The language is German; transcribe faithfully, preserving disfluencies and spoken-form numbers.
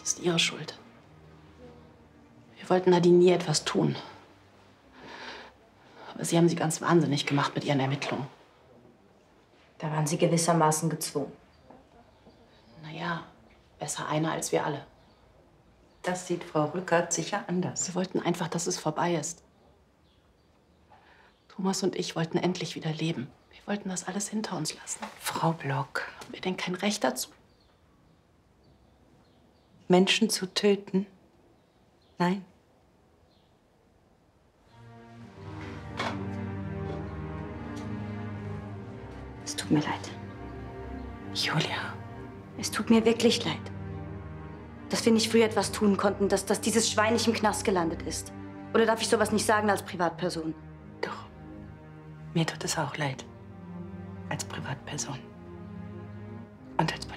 Das ist Ihre Schuld. Wir wollten Nadine nie etwas tun. Aber Sie haben sie ganz wahnsinnig gemacht mit Ihren Ermittlungen. Da waren Sie gewissermaßen gezwungen. Naja, besser einer als wir alle. Das sieht Frau Rückert sicher anders. Wir wollten einfach, dass es vorbei ist. Thomas und ich wollten endlich wieder leben. Wir wollten das alles hinter uns lassen. Frau Block. Haben wir denn kein Recht dazu? Menschen zu töten? Nein. Es tut mir leid. Julia. Es tut mir wirklich leid, dass wir nicht früher etwas tun konnten, dass, dass dieses Schwein nicht im Knast gelandet ist. Oder darf ich sowas nicht sagen als Privatperson? Doch. Mir tut es auch leid. Als Privatperson. Und als